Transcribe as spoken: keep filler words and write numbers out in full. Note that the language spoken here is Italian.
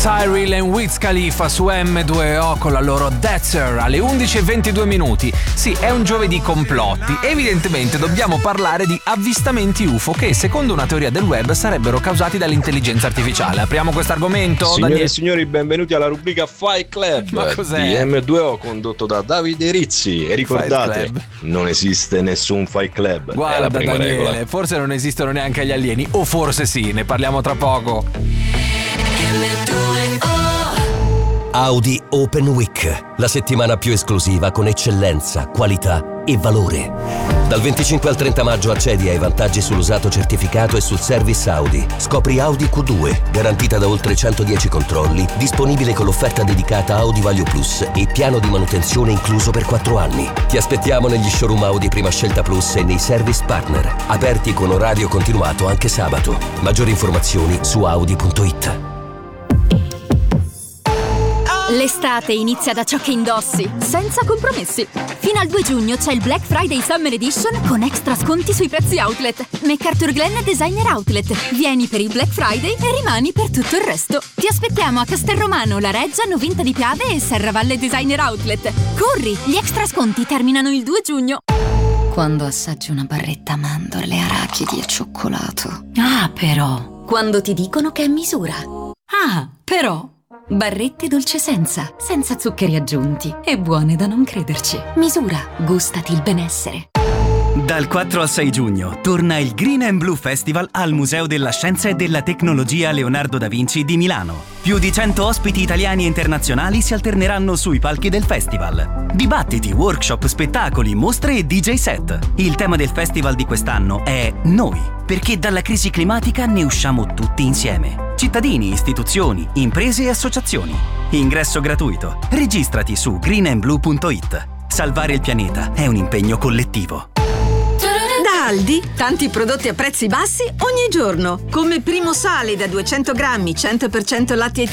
Cyril e Wiz Khalifa su emme due o con la loro That's alle undici e ventidue minuti. Sì, è un giovedì complotti. Evidentemente dobbiamo parlare di avvistamenti U F O che, secondo una teoria del web, sarebbero causati dall'intelligenza artificiale. Apriamo questo argomento. Signore Daniele. e signori, benvenuti alla rubrica Fight Club. Ma cos'è? Di emme due o, condotto da Davide Rizzi. E ricordate, non esiste nessun Fight Club. Guarda, è la prima Daniele, regola. forse non esistono neanche gli alieni, o forse sì, ne parliamo tra poco. Audi Open Week, la settimana più esclusiva con eccellenza, qualità e valore. Dal venticinque al trenta maggio accedi ai vantaggi sull'usato certificato e sul service Audi. Scopri Audi Q due, garantita da oltre centodieci controlli, disponibile con l'offerta dedicata Audi Value Plus e piano di manutenzione incluso per quattro anni. Ti aspettiamo negli showroom Audi Prima Scelta Plus e nei service partner, aperti con orario continuato anche sabato. Maggiori informazioni su audi punto it. L'estate inizia da ciò che indossi, senza compromessi. Fino al due giugno c'è il Black Friday Summer Edition con extra sconti sui prezzi outlet. MacArthur Glen Designer Outlet. Vieni per il Black Friday e rimani per tutto il resto. Ti aspettiamo a Castelromano, La Reggia, Novinta di Piave e Serravalle Designer Outlet. Corri, gli extra sconti terminano il due giugno. Quando assaggi una barretta a mandorle, arachidi e cioccolato. Ah, però. Quando ti dicono che è misura. Ah, però. Barrette dolce senza, senza zuccheri aggiunti e buone da non crederci. Misura, gustati il benessere. Dal quattro al sei giugno torna il Green and Blue Festival al Museo della Scienza e della Tecnologia Leonardo da Vinci di Milano. Più di cento ospiti italiani e internazionali si alterneranno sui palchi del festival. Dibattiti, workshop, spettacoli, mostre e D J set. Il tema del festival di quest'anno è Noi, perché dalla crisi climatica ne usciamo tutti insieme. Cittadini, istituzioni, imprese e associazioni. Ingresso gratuito. Registrati su green and blue punto it. Salvare il pianeta è un impegno collettivo. Da Aldi, tanti prodotti a prezzi bassi ogni giorno, come Primo Sale da duecento grammi, cento per cento latte